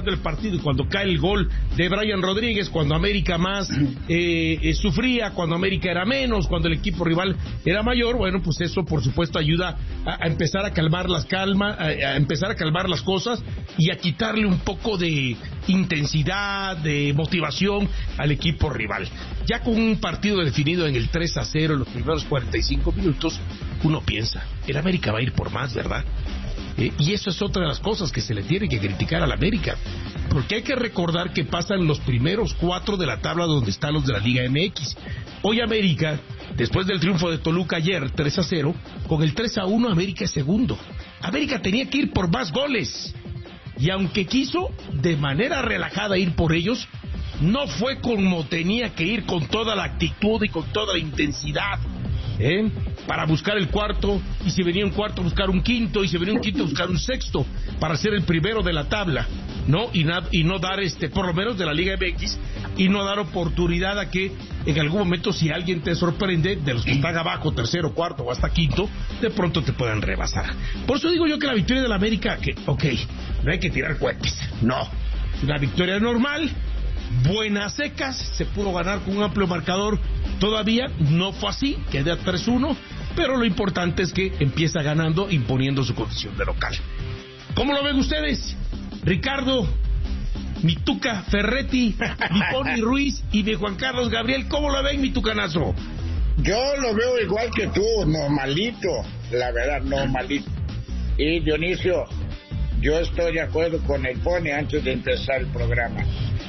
llevando el partido, y cuando cae el gol de Brian Rodríguez, cuando América más sufría, cuando América era menos, cuando el equipo rival era mayor, bueno, pues eso por supuesto ayuda a empezar a calmar a empezar a calmar las cosas y a quitarle un poco de intensidad, de motivación al equipo rival. Ya con un partido definido en el 3-0 en los primeros 45 minutos, uno piensa, el América va a ir por más, ¿verdad? Y eso es otra de las cosas que se le tiene que criticar al América, porque hay que recordar que pasan los primeros 4 de la tabla donde están los de la Liga MX. Hoy América, después del triunfo de Toluca ayer 3-0, con el 3-1 América es segundo. América tenía que ir por más goles, y aunque quiso de manera relajada ir por ellos, no fue como tenía que ir, con toda la actitud y con toda la intensidad, para buscar el cuarto, y si venía un cuarto buscar un quinto, y si venía un quinto buscar un sexto, para ser el primero de la tabla, ¿no? Y no dar, por lo menos de la Liga MX, y no dar oportunidad a que en algún momento, si alguien te sorprende, de los que están abajo, tercero, cuarto o hasta quinto, de pronto te puedan rebasar. Por eso digo yo que la victoria de la América, no hay que tirar cohetes, no, una victoria normal, buenas secas, se pudo ganar con un amplio marcador. Todavía no fue así, queda 3-1, pero lo importante es que empieza ganando, imponiendo su condición de local. ¿Cómo lo ven ustedes? Ricardo, mi Tuca Ferretti, mi Pony Ruiz y mi Juan Carlos Gabriel, ¿cómo lo ven, mi Tucanazo? Yo lo veo igual que tú, normalito, la verdad, normalito. Y Dionisio, yo estoy de acuerdo con el Pony antes de empezar el programa.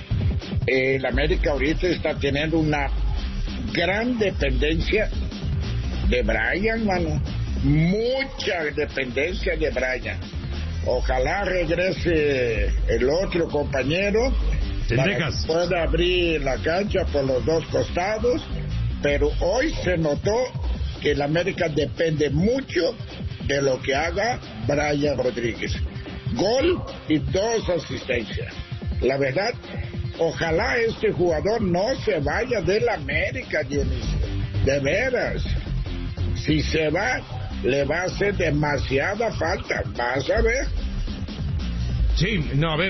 El América ahorita está teniendo una gran dependencia de Brian, mano. Mucha dependencia de Brian. Ojalá regrese el otro compañero para que pueda abrir la cancha por los dos costados. Pero hoy se notó que el América depende mucho de lo que haga Brian Rodríguez. Gol y 2 asistencias. La verdad, ojalá este jugador no se vaya del América, Dionisio. De veras. Si se va, le va a hacer demasiada falta. Vas a ver. Sí, no, a ver,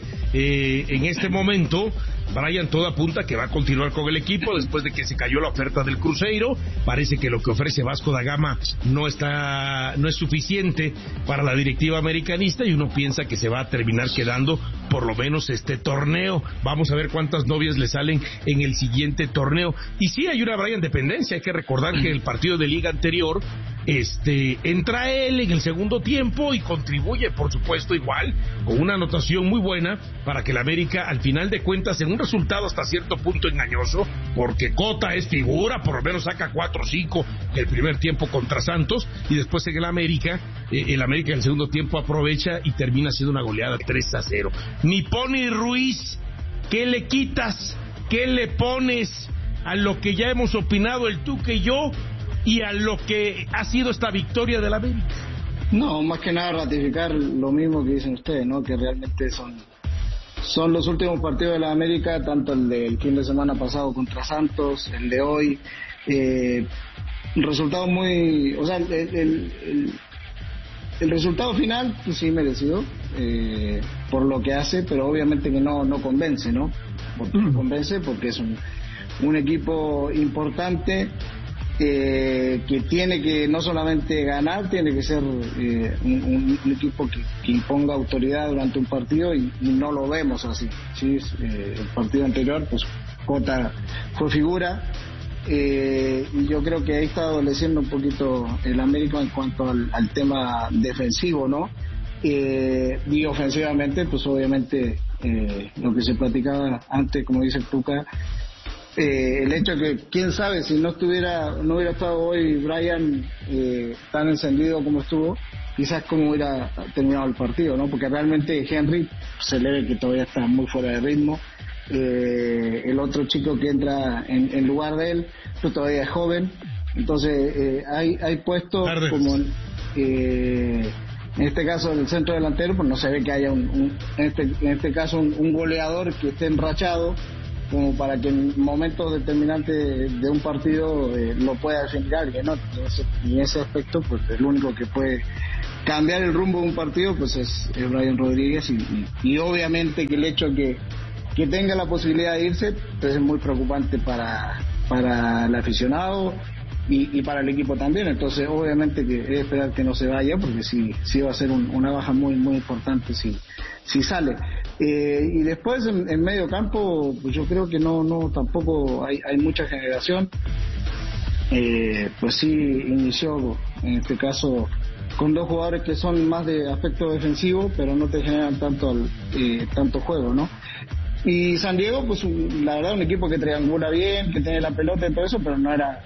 en este momento Brian todo apunta que va a continuar con el equipo después de que se cayó la oferta del Cruzeiro. Parece que lo que ofrece Vasco da Gama no es suficiente para la directiva americanista, y uno piensa que se va a terminar quedando por lo menos este torneo. Vamos a ver cuántas novias le salen en el siguiente torneo. Y sí, hay una Brian dependencia. Hay que recordar que el partido de liga anterior entra él en el segundo tiempo y contribuye, por supuesto, igual, con una anotación muy buena para que el América, al final de cuentas, en un resultado hasta cierto punto engañoso, porque Cota es figura, por lo menos saca 4 o 5 el primer tiempo contra Santos, y después en el América en el segundo tiempo aprovecha y termina siendo una goleada 3-0. Mi Pony Ruiz, ¿qué le quitas? ¿Qué le pones a lo que ya hemos opinado el Tuca y yo, y a lo que ha sido esta victoria del América? No, más que nada ratificar lo mismo que dicen ustedes, ¿no? Que realmente son los últimos partidos de la América, tanto el del fin de semana pasado contra Santos, el de hoy, resultado muy, o sea, el resultado final, pues sí merecido, por lo que hace, pero obviamente que no convence, ¿no? Porque no convence, porque es un equipo importante, que tiene que no solamente ganar, tiene que ser un equipo que imponga autoridad durante un partido, y no lo vemos así. ¿Sí? El partido anterior, pues Cota fue figura, y yo creo que ahí está adoleciendo un poquito el América en cuanto al tema defensivo, ¿no? Y ofensivamente, pues obviamente lo que se platicaba antes, como dice el Tuca, el hecho de que, quién sabe, si no hubiera estado hoy Brian tan encendido como estuvo, quizás cómo hubiera terminado el partido, ¿no? Porque realmente Henry se le ve que todavía está muy fuera de ritmo. El otro chico que entra en lugar de él, pues todavía es joven. Entonces hay puestos como en este caso el centro delantero, pues no se ve que haya en este caso un goleador que esté enrachado como para que en momentos determinantes de un partido lo pueda definir alguien, ¿no? Y en ese aspecto, pues el único que puede cambiar el rumbo de un partido, pues es Brian Rodríguez, y obviamente que el hecho que tenga la posibilidad de irse, pues es muy preocupante para el aficionado y para el equipo también. Entonces obviamente que es esperar que no se vaya, porque sí va a ser una baja muy muy importante si sale. Y después en medio campo, pues yo creo que no tampoco hay mucha generación. Pues sí inició en este caso con dos jugadores que son más de aspecto defensivo, pero no te generan tanto juego, ¿no? Y San Diego, pues la verdad, un equipo que triangula bien, que tiene la pelota y todo eso, pero no era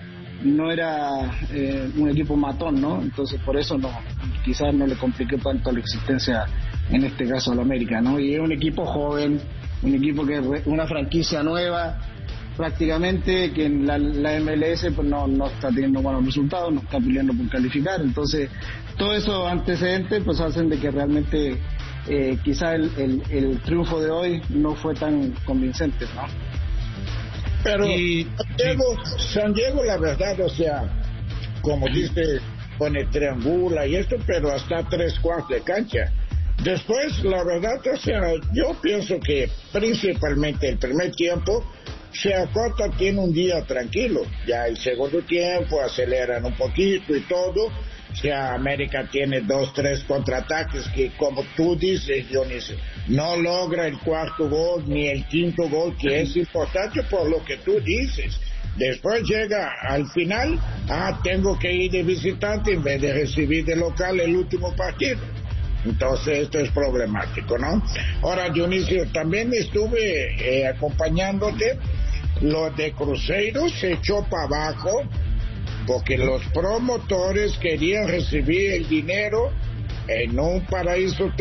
un equipo matón, ¿no? Entonces por eso quizás no le compliqué tanto la existencia en este caso al América, ¿no? Y es un equipo joven, un equipo que es una franquicia nueva prácticamente, que en la MLS pues no está teniendo buenos resultados, no está peleando por calificar. Entonces todos esos antecedentes pues hacen de que realmente quizá el triunfo de hoy no fue tan convincente, ¿no? Pero San Diego, la verdad, o sea, como dice, pone triangula y esto, pero hasta 3/4 de cancha. Después, la verdad, o sea, yo pienso que principalmente el primer tiempo se acota, tiene un día tranquilo. Ya el segundo tiempo aceleran un poquito y todo. O sea, América tiene 2-3 contraataques que, como tú dices, Dionisio, no logra el cuarto gol ni el quinto gol, que es importante por lo que tú dices. Después llega al final, tengo que ir de visitante en vez de recibir de local el último partido. Entonces esto es problemático, ¿no? Ahora, Dionisio, también estuve acompañándote. Lo de Cruzeiro se echó para abajo porque los promotores querían recibir el dinero en un paraíso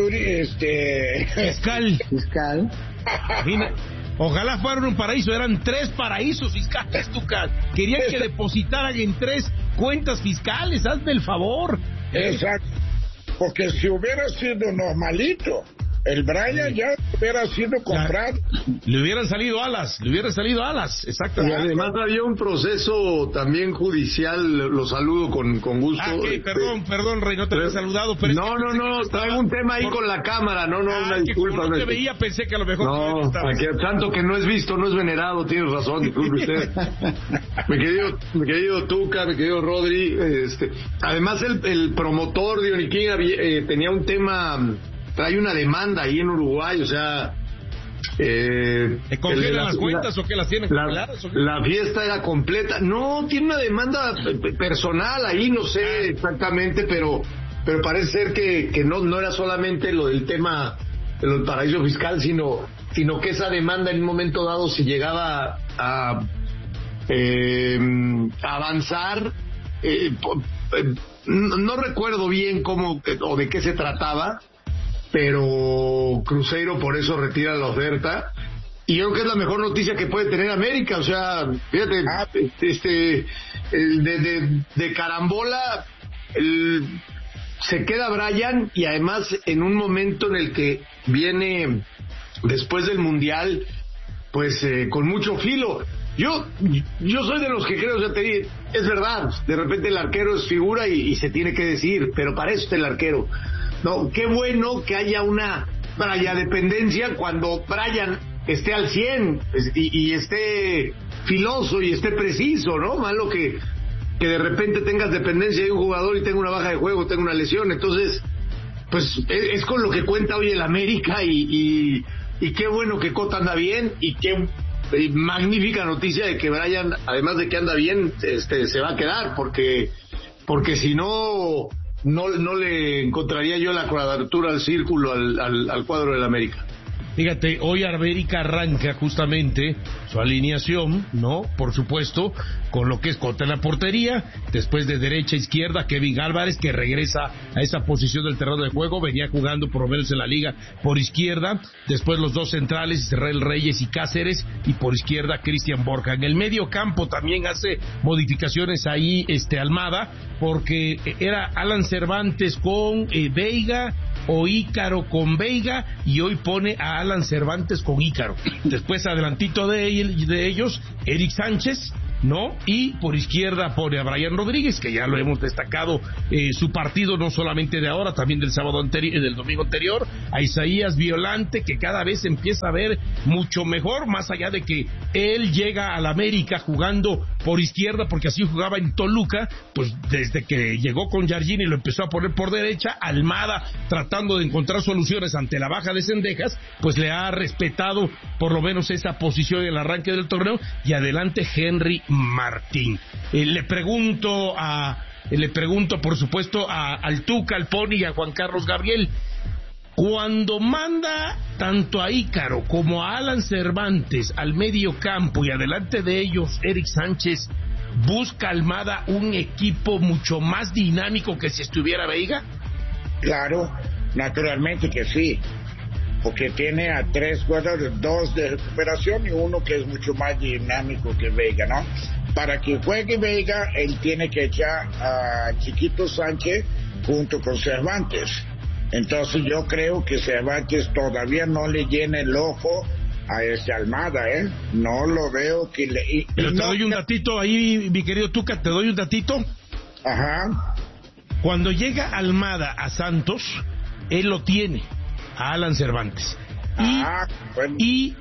fiscal. Ojalá fuera un paraíso, eran 3 paraísos fiscales, Tucal. Querían que depositaran en 3 cuentas fiscales, hazme el favor. Exacto, porque si hubiera sido normalito, el Brian ya hubiera sido comprado. Le hubieran salido alas, exacto. Y además había un proceso también judicial, lo saludo con gusto. Perdón, Rey, no te había saludado. Pero no, traigo un tema ahí con la cámara, una disculpa. No te veía, pensé que a lo mejor... No, tanto que no es visto, no es venerado, tienes razón, disculpe usted. mi querido Tuca, mi querido Rodri, además el promotor de Oniquín tenía un tema... Trae una demanda ahí en Uruguay, o sea... ¿Te congelan las cuentas o qué las tienen congeladas? La fiesta era completa. No, tiene una demanda personal ahí, no sé exactamente, pero parece ser que no era solamente lo del tema del paraíso fiscal, sino que esa demanda en un momento dado, si llegaba a avanzar, no recuerdo bien cómo o de qué se trataba, pero Cruzeiro por eso retira la oferta, y yo creo que es la mejor noticia que puede tener América. O sea, fíjate, de carambola se queda Brian, y además en un momento en el que viene después del Mundial, pues con mucho filo. Yo soy de los que creo, o sea, te digo, es verdad, de repente el arquero es figura y se tiene que decir, pero para eso está el arquero. No, qué bueno que haya una Brian dependencia cuando Brian esté al 100 y esté filoso y esté preciso, ¿no? Malo que de repente tengas dependencia de un jugador y tenga una baja de juego, tenga una lesión. Entonces, pues es con lo que cuenta hoy el América, y qué bueno que Cota anda bien, y qué magnífica noticia de que Brian, además de que anda bien, se va a quedar, porque si no le encontraría yo la cuadratura al círculo al cuadro del América. Fíjate, hoy América arranca justamente su alineación, ¿no? Por supuesto, con lo que es Cota en la portería, después de derecha a izquierda, Kevin Álvarez, que regresa a esa posición del terreno de juego, venía jugando por lo menos en la liga por izquierda, después los dos centrales, Israel Reyes y Cáceres, y por izquierda Cristian Borja. En el medio campo también hace modificaciones ahí Almada, porque era Alan Cervantes con Veiga, o Ícaro con Veiga, y hoy pone a Alan Cervantes con Ícaro. Después adelantito de ellos Eric Sánchez, ¿no? Y por izquierda pone a Brian Rodríguez, que ya lo hemos destacado, su partido no solamente de ahora, también del del domingo anterior, a Isaías Violante, que cada vez empieza a ver mucho mejor, más allá de que él llega al América jugando por izquierda, porque así jugaba en Toluca, pues desde que llegó con Jardine y lo empezó a poner por derecha, Almada, tratando de encontrar soluciones ante la baja de Cendejas, pues le ha respetado por lo menos esa posición en el arranque del torneo, y adelante Henry Martín. Le pregunto por supuesto al Tuca, al Pony y a Juan Carlos Gabriel, cuando manda tanto a Ícaro como a Alan Cervantes al medio campo y adelante de ellos Eric Sánchez, ¿busca Almada un equipo mucho más dinámico que si estuviera Veiga? Claro, naturalmente que sí, porque tiene a 3 jugadores, 2 de recuperación y uno que es mucho más dinámico que Veiga, ¿no? Para que juegue Veiga, él tiene que echar a Chiquito Sánchez junto con Cervantes. Entonces yo creo que Cervantes todavía no le llena el ojo a ese Almada, no lo veo que le... Pero te doy un datito ahí, mi querido Tuca, te doy un datito. Ajá. Cuando llega Almada a Santos, él lo tiene, a Alan Cervantes. Bueno.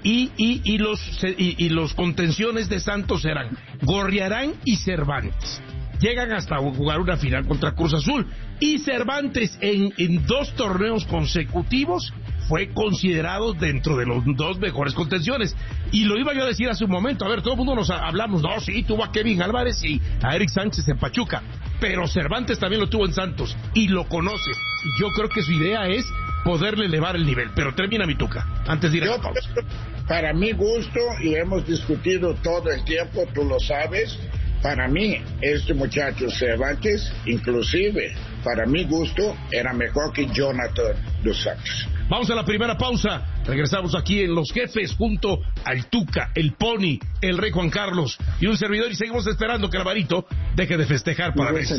Y los contenciones de Santos eran Gorriarán y Cervantes. Llegan hasta jugar una final contra Cruz Azul, y Cervantes en 2 torneos consecutivos fue considerado dentro de los 2 mejores contenciones. Y lo iba yo a decir hace un momento, a ver, todo el mundo nos hablamos, no, sí, tuvo a Kevin Álvarez y a Eric Sánchez en Pachuca, pero Cervantes también lo tuvo en Santos y lo conoce, y yo creo que su idea es poderle elevar el nivel. Pero termina, mi Tuca, antes de ir a la pausa. Para mi gusto, y hemos discutido todo el tiempo, tú lo sabes, para mí, este muchacho Cervantes, inclusive, para mi gusto, era mejor que Jonathan dos Santos. Vamos a la primera pausa. Regresamos aquí en Los Jefes junto al Tuca, el Pony, el Rey Juan Carlos y un servidor, y seguimos esperando que Alvarito deje de festejar para ver.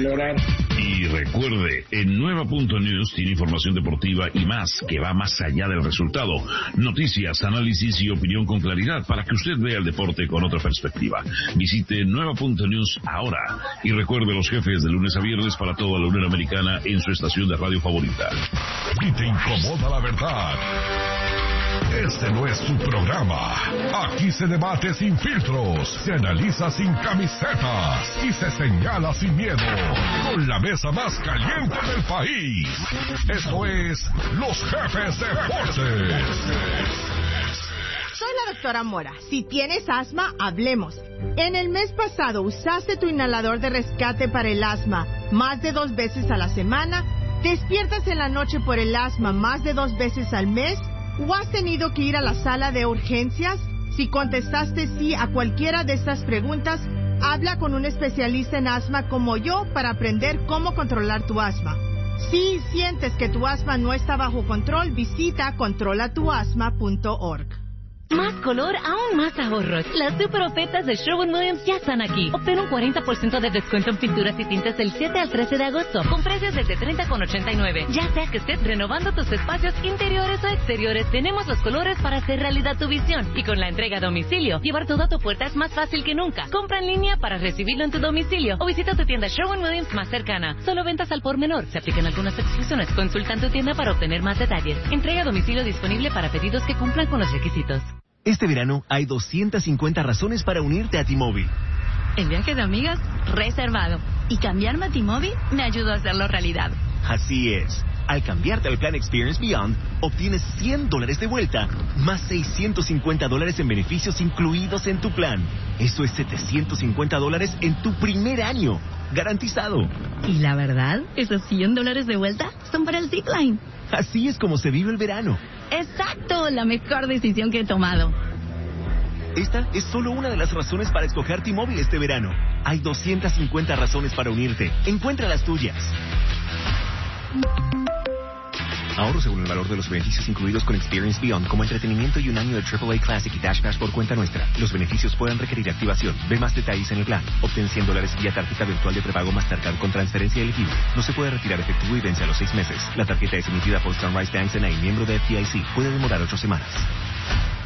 Y recuerde, en Nueva.News tiene información deportiva y más, que va más allá del resultado. Noticias, análisis y opinión con claridad para que usted vea el deporte con otra perspectiva. Visite Nueva.News ahora y recuerde Los Jefes de lunes a viernes para toda la Unión Americana en su estación de radio favorita. Y te incomoda la verdad. Este no es su programa. Aquí se debate sin filtros, se analiza sin camisetas y se señala sin miedo. Con la mesa más caliente del país. Esto es Los Jefes Deportes. Soy la doctora Mora. Si tienes asma, hablemos. En el mes pasado, ¿usaste tu inhalador de rescate para el asma más de 2 veces a la semana? ¿Despiertas en la noche por el asma más de 2 veces al mes? ¿O has tenido que ir a la sala de urgencias? Si contestaste sí a cualquiera de estas preguntas, habla con un especialista en asma como yo para aprender cómo controlar tu asma. Si sientes que tu asma no está bajo control, visita controlatuasma.org. Más color, aún más ahorros. Las super ofertas de Sherwin-Williams ya están aquí. Obtén un 40% de descuento en pinturas y tintes del 7 al 13 de agosto, con precios desde $30,89. Ya sea que estés renovando tus espacios interiores o exteriores, tenemos los colores para hacer realidad tu visión. Y con la entrega a domicilio, llevar todo a tu puerta es más fácil que nunca. Compra en línea para recibirlo en tu domicilio o visita tu tienda Sherwin-Williams más cercana. Solo ventas al por menor. Se aplican algunas exclusiones. Consulta en tu tienda para obtener más detalles. Entrega a domicilio disponible para pedidos que cumplan con los requisitos. Este verano hay 250 razones para unirte a T-Mobile. El viaje de amigas, reservado. Y cambiarme a T-Mobile me ayudó a hacerlo realidad. Así es. Al cambiarte al plan Experience Beyond, obtienes $100 de vuelta, más $650 en beneficios incluidos en tu plan. Eso es $750 en tu primer año. Garantizado. Y la verdad, esos $100 de vuelta son para el zipline. Así es como se vive el verano. Exacto, la mejor decisión que he tomado. Esta es solo una de las razones para escoger T-Mobile este verano. Hay 250 razones para unirte. Encuentra las tuyas. Ahorro según el valor de los beneficios incluidos con Experience Beyond, como entretenimiento y un año de AAA Classic y Dash Pass por cuenta nuestra. Los beneficios pueden requerir activación. Ve más detalles en el plan. Obtén $100 vía tarjeta virtual de prepago Mastercard con transferencia elegible. No se puede retirar efectivo y vence a los 6 meses. La tarjeta es emitida por Sunrise Bank N.A., miembro de FDIC. Puede demorar 8 semanas.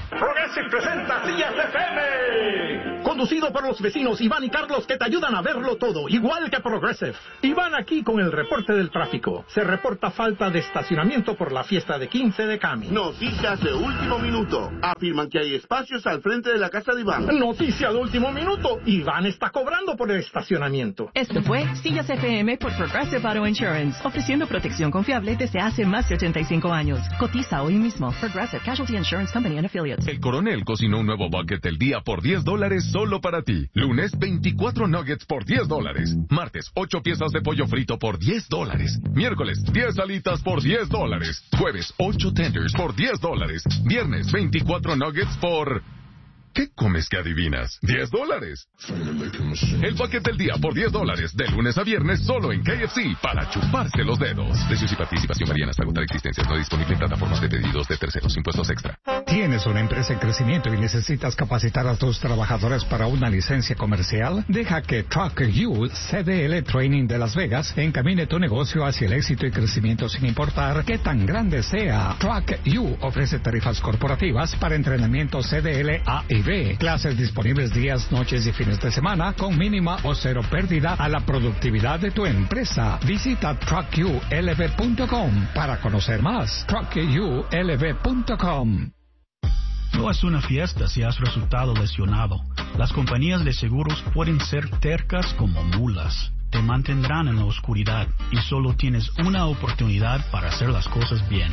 Progressive presenta Días FM. Conducido por los vecinos Iván y Carlos, que te ayudan a verlo todo, igual que Progressive. Iván aquí con el reporte del tráfico. Se reporta falta de estacionamiento por la fiesta de 15 de Cami. Noticias de último minuto. Afirman que hay espacios al frente de la casa de Iván. Noticia de último minuto. Iván está cobrando por el estacionamiento. Esto fue Sillas FM por Progressive Auto Insurance, ofreciendo protección confiable desde hace más de 85 años. Cotiza hoy mismo. Progressive Casualty Insurance Company and Affiliates. El Coronel cocinó un nuevo bucket del día por $10 solo para ti. Lunes, 24 nuggets por $10. Martes, 8 piezas de pollo frito por $10. Miércoles, 10 alitas por $10. Jueves, 8 tenders por $10. Viernes, 24 nuggets por... ¿Qué comes que adivinas? $10. El paquete del día por $10, de lunes a viernes, solo en KFC, para chuparse los dedos. Precios y participación varían hasta agotar existencias. No disponible en plataformas de pedidos de terceros. Impuestos extra. ¿Tienes una empresa en crecimiento y necesitas capacitar a tus trabajadores para una licencia comercial? Deja que Truck You, CDL Training de Las Vegas, encamine tu negocio hacia el éxito y crecimiento sin importar qué tan grande sea. Truck You ofrece tarifas corporativas para entrenamiento CDL A y B. Clases disponibles días, noches y fines de semana con mínima o cero pérdida a la productividad de tu empresa. Visita truckyoulv.com para conocer más. truckyoulv.com. No es una fiesta si has resultado lesionado. Las compañías de seguros pueden ser tercas como mulas. Te mantendrán en la oscuridad y solo tienes una oportunidad para hacer las cosas bien.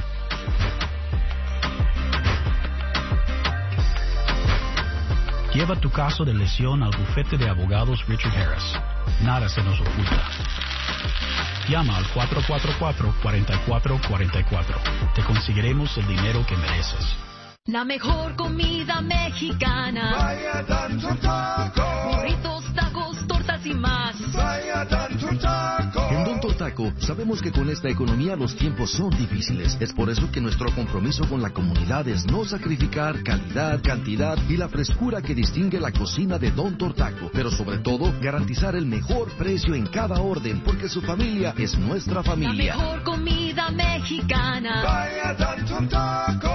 Lleva tu caso de lesión al bufete de abogados Richard Harris. Nada se nos oculta. Llama al 444-4444. Te conseguiremos el dinero que mereces. La mejor comida mexicana. Vaya Tanto Taco. Burritos, tacos, tortas y más. Vaya Tanto Taco. En Don Tortaco sabemos que con esta economía los tiempos son difíciles. Es por eso que nuestro compromiso con la comunidad es no sacrificar calidad, cantidad y la frescura que distingue la cocina de Don Tortaco. Pero sobre todo, garantizar el mejor precio en cada orden, porque su familia es nuestra familia. La mejor comida mexicana. Vaya Tanto Taco.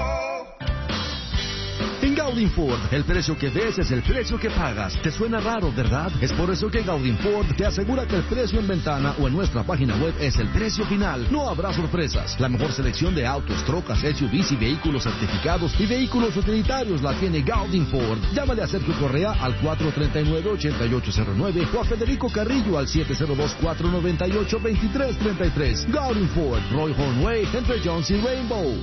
En Gaudin Ford, el precio que ves es el precio que pagas. ¿Te suena raro, verdad? Es por eso que Gaudin Ford te asegura que el precio en ventana o en nuestra página web es el precio final. No habrá sorpresas. La mejor selección de autos, trocas, SUVs y vehículos certificados y vehículos utilitarios la tiene Gaudin Ford. Llámale a Sergio Correa al 439-8809 o a Federico Carrillo al 702-498-2333. Gaudin Ford, Roy Hornway, entre Jones y Rainbow.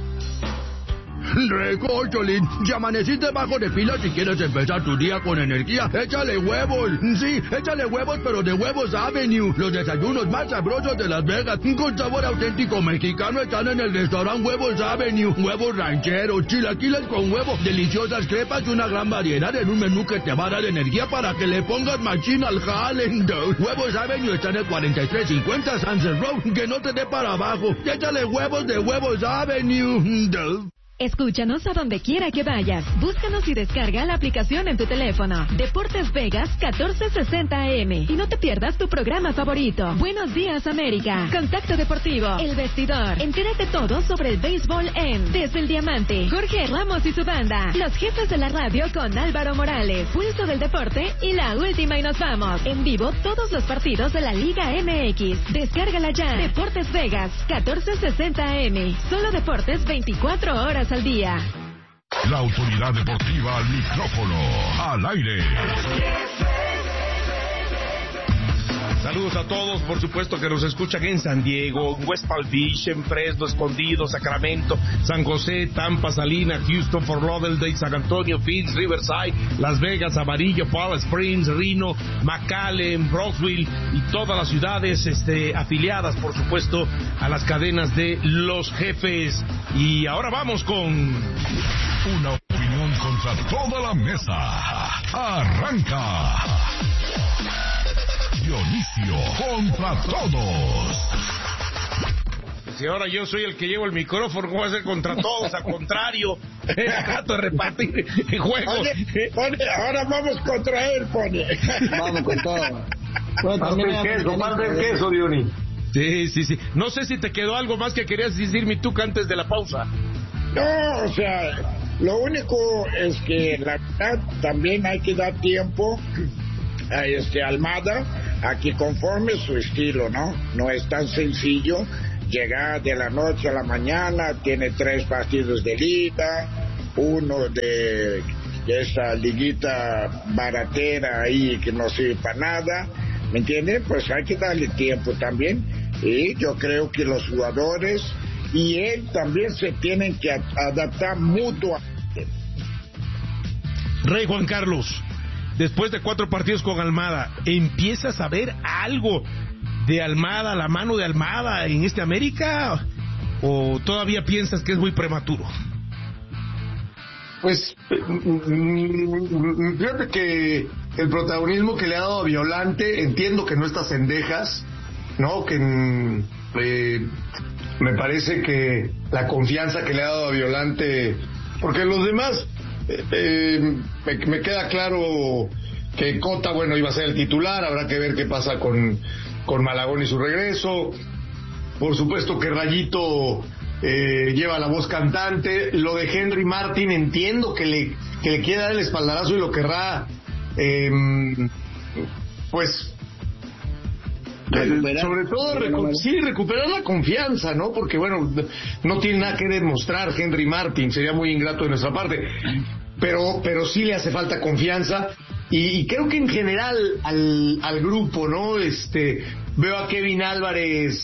Recórcholín, ya amaneciste bajo de pila si quieres empezar tu día con energía. Échale huevos. Sí, échale huevos, pero de Huevos Avenue. Los desayunos más sabrosos de Las Vegas, con sabor auténtico mexicano, están en el restaurante Huevos Avenue. Huevos rancheros, chilaquiles con huevo, deliciosas crepas y una gran variedad en un menú que te va a dar energía para que le pongas machín al jale. Huevos Avenue está en el 4350 Sunset Road, que no te dé para abajo. Échale huevos de Huevos Avenue. Escúchanos a donde quiera que vayas. Búscanos y descarga la aplicación en tu teléfono. Deportes Vegas 1460 AM. Y no te pierdas tu programa favorito. Buenos días, América. Contacto Deportivo. El Vestidor. Entérate todo sobre el béisbol en Desde el Diamante. Jorge Ramos y su banda. Los jefes de la radio con Álvaro Morales. Pulso del Deporte y La Última y Nos Vamos. En vivo todos los partidos de la Liga MX. Descárgala ya. Deportes Vegas 1460 AM. Solo deportes 24 horas al día. La autoridad deportiva al micrófono, al aire. Saludos a todos, por supuesto que nos escuchan en San Diego, en West Palm Beach, en Fresno, Escondido, Sacramento, San José, Tampa, Salinas, Houston, Fort Lauderdale, San Antonio, Phoenix, Riverside, Las Vegas, Amarillo, Palm Springs, Reno, McAllen, Brownsville y todas las ciudades afiliadas, por supuesto, a las cadenas de Los Jefes. Y ahora vamos con una opinión contra toda la mesa. Arranca Dionisio contra todos. Si ahora yo soy el que llevo el micrófono, ¿cómo va a ser contra todos? Al contrario, trato de repartir juegos. Ahora vamos contra él, Pone. Vamos con todo. Más del queso, Dionis. Sí. No sé si te quedó algo más que querías decir, mi Tuca, antes de la pausa. No, o sea, Lo único es que la verdad también hay que dar tiempo a Almada a que conforme su estilo, ¿no? No es tan sencillo llegar de la noche a la mañana, tiene 3 partidos de liga, uno de esa liguita baratera ahí que no sirve para nada, ¿me entienden? Pues hay que darle tiempo también, y yo creo que los jugadores y él también se tienen que adaptar mutuamente. Rey Juan Carlos, después de 4 partidos con Almada, ¿empiezas a ver algo de Almada, la mano de Almada en este América, o todavía piensas que es muy prematuro? Pues fíjate que el protagonismo que le ha dado a Violante, entiendo que no está Cendejas, ¿no? Que me parece que la confianza que le ha dado a Violante, porque los demás me queda claro que Cota, bueno, iba a ser el titular, habrá que ver qué pasa con Malagón y su regreso. Por supuesto que Rayito lleva la voz cantante. Lo de Henry Martin, entiendo que le quiere dar el espaldarazo y lo querrá pues sobre todo recuperar la confianza, ¿no? Porque bueno, no tiene nada que demostrar Henry Martin, sería muy ingrato de nuestra parte, pero sí le hace falta confianza, y creo que en general al grupo, ¿no? Veo a Kevin Álvarez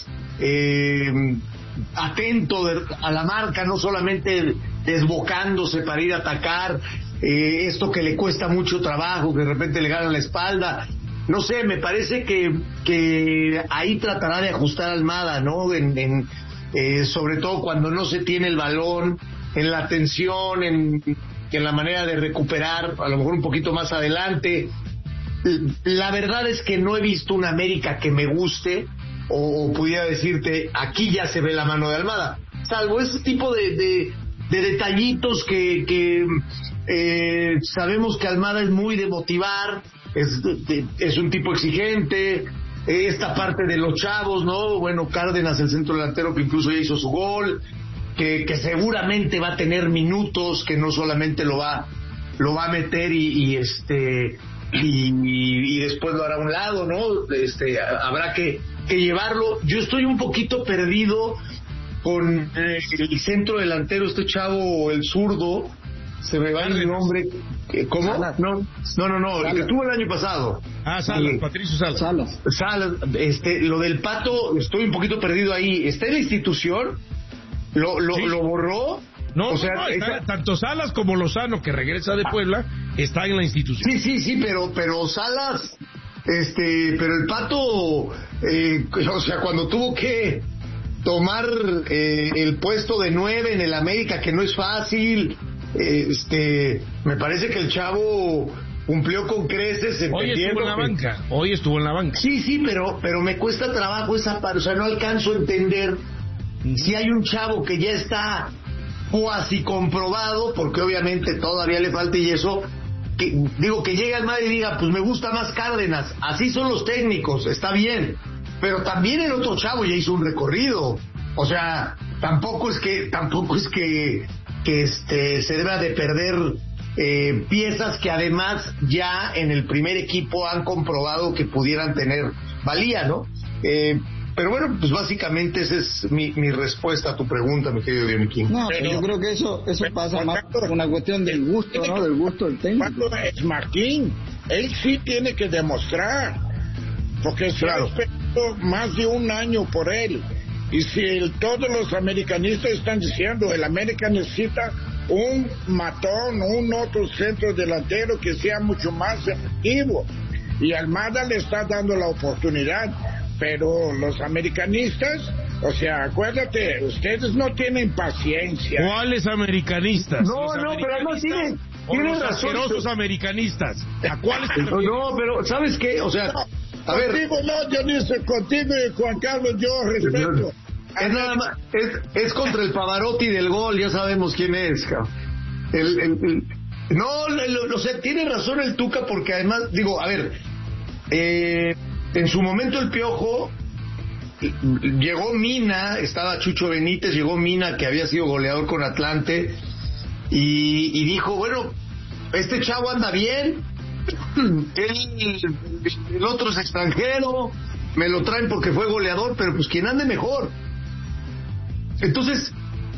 atento a la marca, no solamente desbocándose para ir a atacar, esto que le cuesta mucho trabajo, que de repente le gana la espalda. No sé, me parece que ahí tratará de ajustar Almada, ¿no? Sobre todo cuando no se tiene el balón, en la tensión, en la manera de recuperar, a lo mejor un poquito más adelante. La verdad es que no he visto una América que me guste, o pudiera decirte, aquí ya se ve la mano de Almada, salvo ese tipo de detallitos que sabemos que Almada es muy de motivar, es un tipo exigente, esta parte de los chavos, ¿no? Bueno, Cárdenas, el centro delantero, que incluso ya hizo su gol, que seguramente va a tener minutos, que no solamente lo va a meter y después lo hará a un lado, ¿no? Habrá que llevarlo. Yo estoy un poquito perdido con el centro delantero, este chavo, el zurdo, se me va el nombre. ¿Cómo? Salas. No, Salas. El que tuvo el año pasado. Salas, Patricio Salas. Salas, lo del Pato, estoy un poquito perdido ahí. ¿Está en la institución? ¿Lo borró? No, o sea, está, tanto Salas como Lozano, que regresa de Puebla, está en la institución. Sí, pero Salas, pero el Pato, o sea, cuando tuvo que tomar el puesto de 9 en el América, que no es fácil, me parece que el chavo cumplió con creces. Hoy estuvo en la banca. Sí, pero me cuesta trabajo esa parte, o sea, no alcanzo a entender si hay un chavo que ya está cuasi comprobado, porque obviamente todavía le falta, y eso, que llegue al Madrid y diga, pues me gusta más Cárdenas, así son los técnicos, está bien, pero también el otro chavo ya hizo un recorrido, o sea, tampoco es que se deba de perder piezas que además ya en el primer equipo han comprobado que pudieran tener valía, ¿no? Pero bueno, pues básicamente esa es mi respuesta a tu pregunta, mi querido Dioniquín. No, pero yo creo que eso pasa más por una cuestión del gusto, ¿no? Del gusto del técnico. Cuando es Martín, él sí tiene que demostrar, porque se ha esperado más de un año por él. Y si todos los americanistas están diciendo, el América necesita un matón, un otro centro delantero que sea mucho más efectivo. Y Almada le está dando la oportunidad. Pero los americanistas, o sea, acuérdate, ustedes no tienen paciencia. ¿Cuáles americanistas? No, pero no tienen razón. Los americanistas. ¿A cuáles? No, pero ¿sabes qué? O sea, a ver. Contigo no, Dionisio, contigo y Juan Carlos yo respeto. Es nada más, es contra el Pavarotti del gol, ya sabemos quién es, cabrón. O sea, tiene razón el Tuca, porque además, a ver, en su momento el Piojo, llegó Mina, estaba Chucho Benítez, llegó Mina, que había sido goleador con Atlante, y dijo, bueno, este chavo anda bien, el otro es extranjero, me lo traen porque fue goleador, pero pues quien ande mejor. Entonces,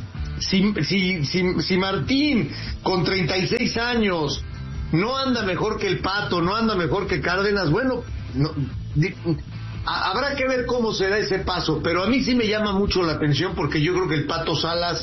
si Martín con 36 años no anda mejor que el Pato, no anda mejor que Cárdenas, bueno, habrá que ver cómo será ese paso, pero a mí sí me llama mucho la atención porque yo creo que el Pato Salas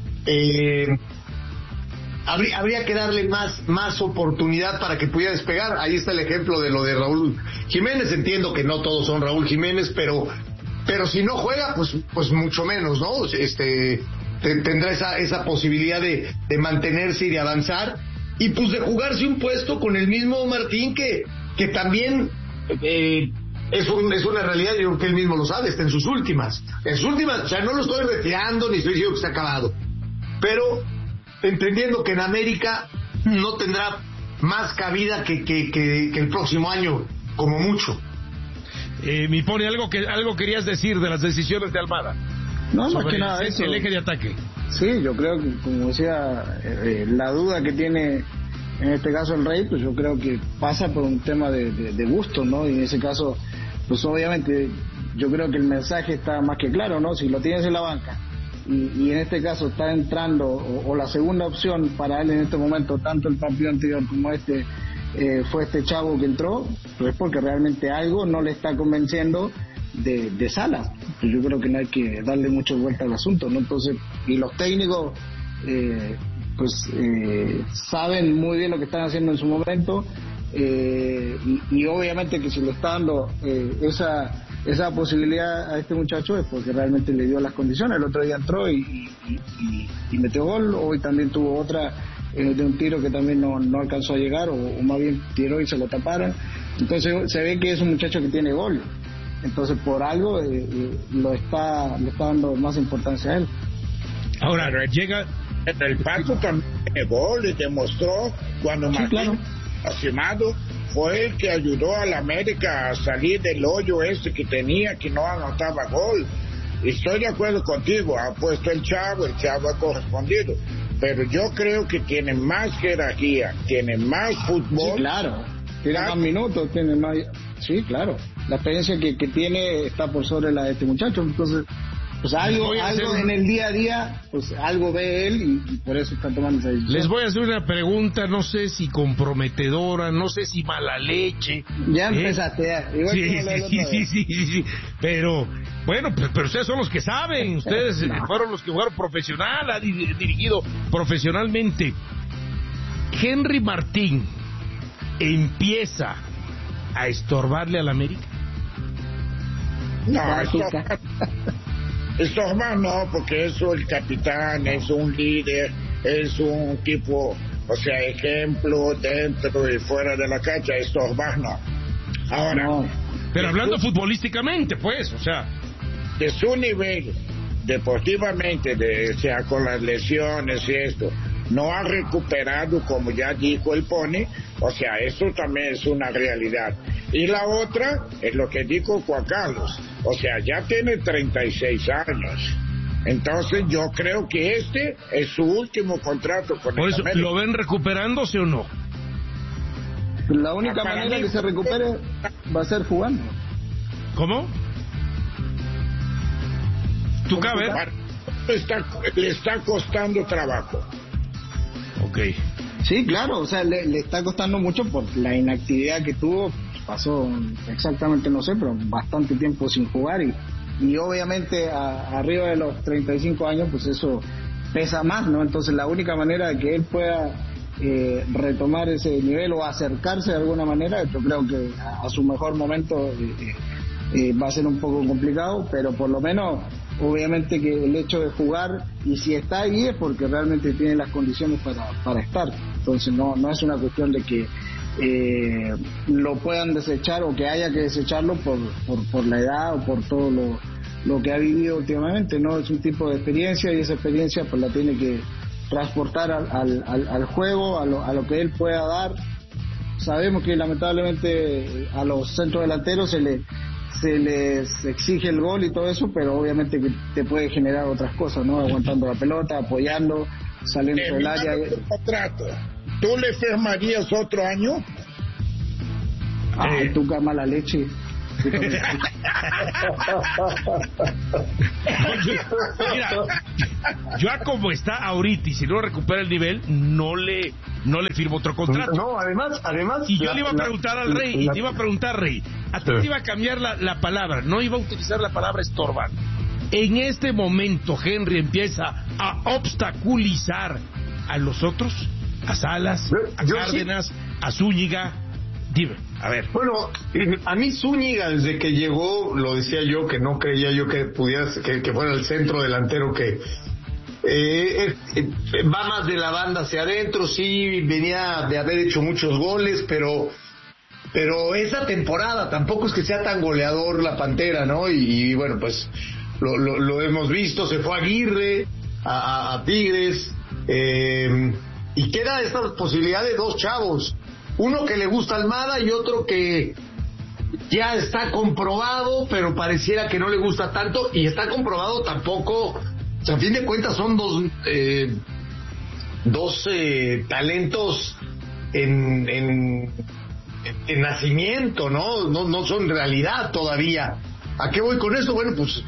habría que darle más oportunidad para que pudiera despegar. Ahí está el ejemplo de lo de Raúl Jiménez. Entiendo que no todos son Raúl Jiménez, pero si no juega, pues mucho menos, ¿no? Tendrá esa posibilidad de mantenerse y de avanzar y pues de jugarse un puesto con el mismo Martín que también es una realidad. Yo creo que él mismo lo sabe, está en sus últimas, o sea, no lo estoy retirando ni estoy diciendo que está acabado, pero entendiendo que en América no tendrá más cabida que el próximo año, como mucho. Mi Pony, algo querías decir de las decisiones de Almada. No, más que nada eso. El eje de ataque. Sí, yo creo que, como decía, la duda que tiene en este caso el Rey, pues yo creo que pasa por un tema de gusto, ¿no? Y en ese caso, pues obviamente, yo creo que el mensaje está más que claro, ¿no? Si lo tienes en la banca y en este caso está entrando, o la segunda opción para él en este momento, tanto el partido anterior como fue este chavo que entró, pues es porque realmente algo no le está convenciendo de Salas. Pues yo creo que no hay que darle mucha vuelta al asunto, ¿no? Entonces, y los técnicos saben muy bien lo que están haciendo en su momento, y obviamente que si le está dando esa posibilidad a este muchacho es porque realmente le dio las condiciones. El otro día entró y metió gol. Hoy también tuvo otra de un tiro que también no alcanzó a llegar, o más bien tiró y se lo taparon. Entonces se ve que es un muchacho que tiene gol. Entonces por algo le está dando más importancia a él. Ahora llega el Pato también tiene gol y demostró cuando Martín lastimado fue el que ayudó a la América a salir del hoyo que tenía, que no anotaba gol. Estoy de acuerdo contigo, ha puesto el chavo ha correspondido, pero yo creo que tiene más jerarquía, tiene más fútbol. Sí, claro, tiene más minutos, tiene más. Sí, claro, la experiencia que tiene está por sobre la de este muchacho. Entonces, pues algo en el día a día, pues algo ve él y por eso está tomando esa decisión. Les voy a hacer una pregunta, no sé si comprometedora, no sé si mala leche. Ya empezaste, Sí, pero bueno, pero ustedes son los que saben, ustedes fueron los que jugaron profesional, ha dirigido profesionalmente. Henry Martín empieza a estorbarle al América. No, estorbar no, porque es el capitán, es un líder, es un tipo, o sea, ejemplo dentro y fuera de la cancha. Estorbar no. Ahora, pero hablando futbolísticamente, pues, o sea, de su nivel deportivamente, o sea, con las lesiones y esto, no ha recuperado, como ya dijo el Pony, o sea, eso también es una realidad. Y la otra es lo que dijo Juan Carlos, o sea, ya tiene 36 años. Entonces yo creo que este es su último contrato con por el eso, América. ¿lo ven recuperándose o no? La única manera que se recupere va a ser jugando. ¿Cómo? ¿Tú cabes? Le está costando trabajo. Ok. Sí, claro, o sea, le está costando mucho por la inactividad que tuvo. Pasó exactamente, no sé, pero bastante tiempo sin jugar y obviamente arriba de los 35 años, pues eso pesa más, ¿no? Entonces la única manera de que él pueda retomar ese nivel o acercarse de alguna manera, yo creo que a su mejor momento va a ser un poco complicado, pero por lo menos obviamente que el hecho de jugar, y si está ahí es porque realmente tiene las condiciones para estar. Entonces no es una cuestión de que lo puedan desechar o que haya que desecharlo por la edad o por todo lo que ha vivido últimamente. No, es un tipo de experiencia y esa experiencia pues la tiene que transportar al juego, a lo que él pueda dar. Sabemos que lamentablemente a los centrodelanteros se les exige el gol y todo eso, pero obviamente que te puede generar otras cosas, ¿no? Aguantando la pelota, apoyando. saliendo del área. Contrato. ¿Tú le firmarías otro año? Ay, tú mala leche. Mira, yo como está ahorita y si no recupera el nivel, no le firmo otro contrato. No, además. Y yo le iba a preguntar al Rey, y te iba a preguntar, Rey, a ti te iba a cambiar la palabra, no iba a utilizar la palabra estorbar. En este momento Henry empieza a obstaculizar a los otros, a Salas, a Cárdenas, a Zúñiga. Dime, a ver. Bueno, a mí Zúñiga desde que llegó, lo decía yo, que no creía yo que pudiera, que fuera el centro delantero que va más de la banda hacia adentro, sí, venía de haber hecho muchos goles, pero esa temporada tampoco es que sea tan goleador la Pantera, ¿no? Y bueno, pues lo hemos visto, se fue Aguirre a Tigres, y queda esta posibilidad de dos chavos, uno que le gusta Almada y otro que ya está comprobado, pero pareciera que no le gusta tanto, y está comprobado tampoco, o sea, a fin de cuentas son dos talentos en nacimiento, ¿no? No son realidad todavía. ¿A qué voy con esto? Bueno, pues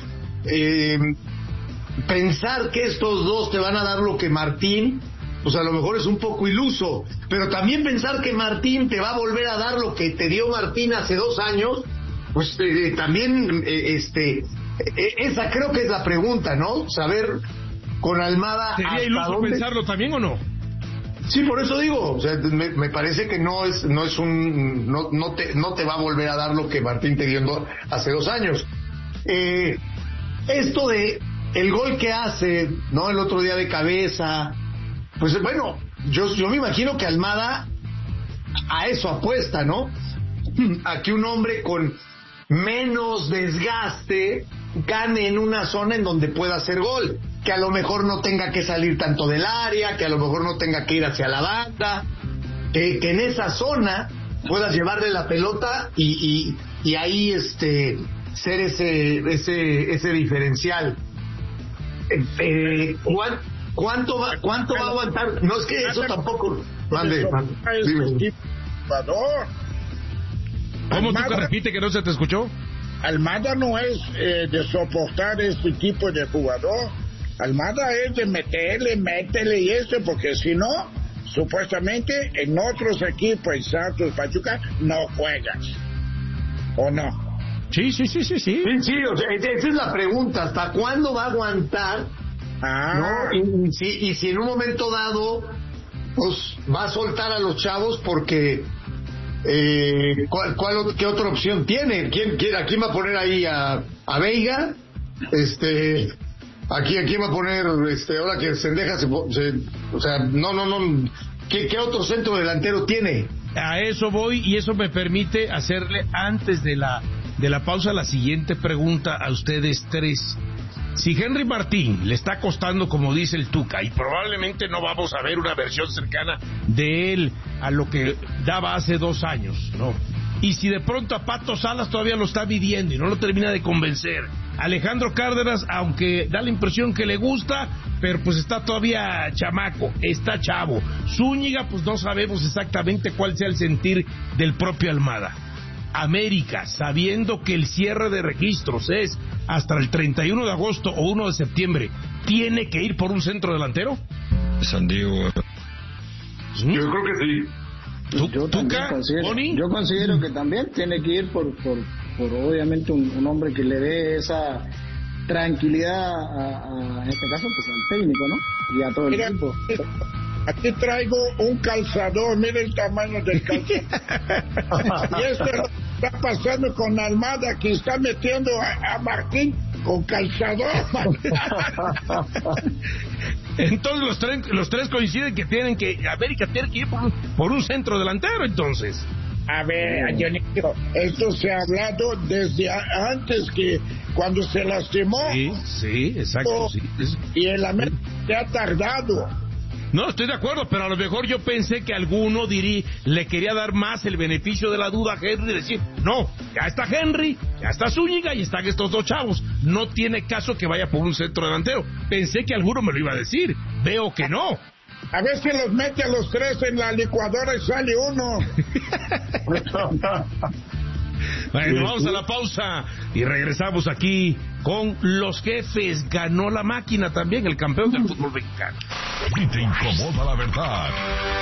pensar que estos dos te van a dar lo que Martín, pues a lo mejor es un poco iluso, pero también pensar que Martín te va a volver a dar lo que te dio Martín hace 2 años, pues también esa creo que es la pregunta, ¿no? Saber con Almada ¿sería iluso dónde... pensarlo también o no? Sí, por eso digo, o sea, me parece que no te va a volver a dar lo que Martín te dio hace 2 años. Esto de el gol que hace, ¿no? El otro día de cabeza, pues bueno, yo me imagino que Almada a eso apuesta, ¿no? A que un hombre con menos desgaste gane en una zona en donde pueda hacer gol, que a lo mejor no tenga que salir tanto del área, que a lo mejor no tenga que ir hacia la banda, que en esa zona puedas llevarle la pelota y ahí ser ese diferencial. ¿Cuánto va a aguantar? No es que eso tampoco. Mande. Dime. ¿Cómo tú que repite que no se te escuchó? Almada no es de soportar este tipo de jugador. Almada es de métele y eso, porque si no, supuestamente en otros equipos, en Santos, Pachuca, no juegas. ¿O no? Sí. Sí, o sea, esa es la pregunta, ¿hasta cuándo va a aguantar? ¿No? Y si en un momento dado pues va a soltar a los chavos porque ¿qué otra opción tiene? ¿Quién va a poner ahí a Veiga? ¿A quién va a poner ahora que Cendeja o sea, no, ¿qué otro centro delantero tiene? A eso voy, y eso me permite hacerle antes de la pausa la siguiente pregunta a ustedes tres. Si Henry Martín le está costando, como dice el Tuca, y probablemente no vamos a ver una versión cercana de él a lo que daba hace 2 años, ¿no? Y si de pronto a Pato Salas todavía lo está viviendo y no lo termina de convencer, Alejandro Cárdenas, aunque da la impresión que le gusta, pero pues está todavía chamaco, está chavo. Zúñiga, pues no sabemos exactamente cuál sea el sentir del propio Almada. América, sabiendo que el cierre de registros es hasta el 31 de agosto o 1 de septiembre, ¿tiene que ir por un centro delantero? San Diego. Yo creo que sí. Yo considero que también tiene que ir por obviamente un hombre que le dé esa tranquilidad en este caso pues al técnico, ¿no? Y a todo el equipo. Aquí traigo un calzador, mira el tamaño del calzador. Y esto está pasando con Almada, que está metiendo a Martín con calzador. Entonces los tres coinciden que América tiene que ir por un centro delantero, entonces. A ver, Dionisio, esto se ha hablado desde antes, que cuando se lastimó. Sí, exacto. Sí. Y el América se ha tardado. No, estoy de acuerdo, pero a lo mejor yo pensé que alguno le quería dar más el beneficio de la duda a Henry y decir, no, ya está Henry, ya está Zúñiga y están estos 2 chavos. No tiene caso que vaya por un centro delantero. Pensé que alguno me lo iba a decir, veo que no. A veces los mete a los tres en la licuadora y sale uno. Bueno, vamos a la pausa y regresamos aquí con los jefes. Ganó la máquina también, el campeón del fútbol mexicano. Si te incomoda la verdad,